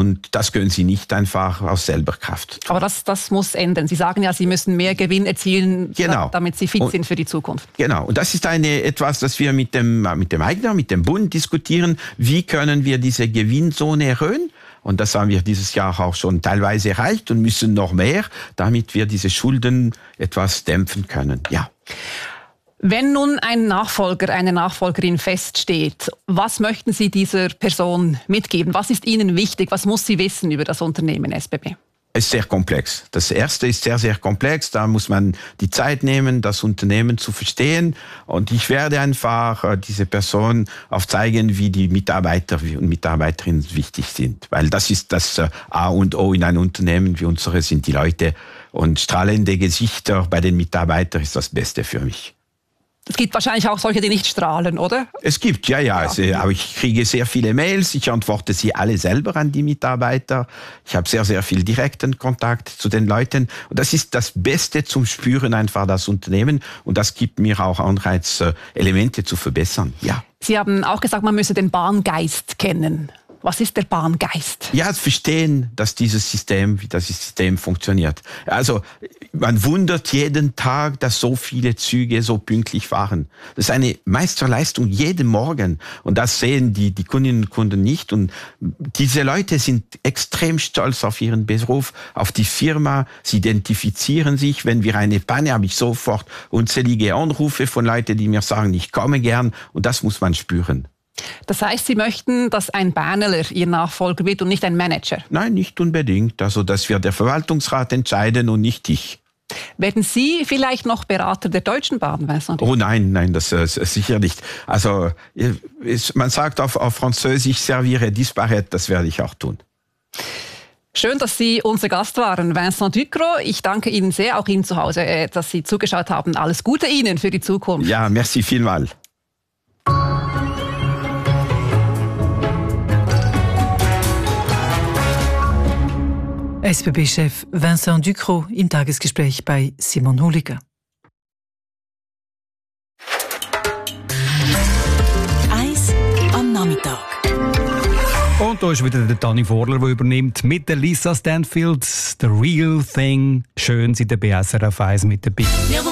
und das können Sie nicht einfach aus selber Kraft. Aber das muss ändern. Sie sagen ja, Sie müssen mehr Gewinn erzielen, genau, damit Sie fit sind für die Zukunft. Genau, und das ist etwas, das wir mit dem Eigner, mit dem Bund diskutieren. Wie können wir diese Gewinnzone erhöhen? Und das haben wir dieses Jahr auch schon teilweise erreicht und müssen noch mehr, damit wir diese Schulden etwas dämpfen können. Ja. Wenn nun ein Nachfolger, eine Nachfolgerin feststeht, was möchten Sie dieser Person mitgeben? Was ist Ihnen wichtig? Was muss sie wissen über das Unternehmen SBB? Es ist sehr komplex. Das erste ist sehr, sehr komplex. Da muss man die Zeit nehmen, das Unternehmen zu verstehen. Und ich werde einfach diese Person aufzeigen, wie die Mitarbeiter und Mitarbeiterinnen wichtig sind. Weil das ist das A und O in einem Unternehmen wie unsere sind die Leute. Und strahlende Gesichter bei den Mitarbeitern ist das Beste für mich. Es gibt wahrscheinlich auch solche, die nicht strahlen, oder? Es gibt, ja. Aber ich kriege sehr viele Mails. Ich antworte sie alle selber an die Mitarbeiter. Ich habe sehr, sehr viel direkten Kontakt zu den Leuten. Und das ist das Beste zum Spüren einfach das Unternehmen. Und das gibt mir auch Anreiz, Elemente zu verbessern. Ja. Sie haben auch gesagt, man müsse den Bahngeist kennen. Was ist der Bahngeist? Ja, verstehen, dass wie das System funktioniert. Also, man wundert jeden Tag, dass so viele Züge so pünktlich fahren. Das ist eine Meisterleistung jeden Morgen. Und das sehen die Kundinnen und Kunden nicht. Und diese Leute sind extrem stolz auf ihren Beruf, auf die Firma. Sie identifizieren sich. Wenn wir eine Panne haben, habe ich sofort unzählige Anrufe von Leuten, die mir sagen, ich komme gern. Und das muss man spüren. Das heißt, Sie möchten, dass ein Bernerler Ihr Nachfolger wird und nicht ein Manager? Nein, nicht unbedingt. Also, das wird der Verwaltungsrat entscheiden und nicht ich. Werden Sie vielleicht noch Berater der Deutschen Bahn, Vincent? Oh nein, das sicher nicht. Also, man sagt auf Französisch, servire disparaître, das werde ich auch tun. Schön, dass Sie unser Gast waren, Vincent Ducrot. Ich danke Ihnen sehr, auch Ihnen zu Hause, dass Sie zugeschaut haben. Alles Gute Ihnen für die Zukunft. Ja, merci vielmals. SBB-Chef Vincent Ducrot im Tagesgespräch bei Simon Huliger. Eis am Nachmittag. Und da ist wieder der Dani Vorler, der übernimmt mit der Lisa Stanfield. The Real Thing. Schön, sind der BSRF 1 mit dabei.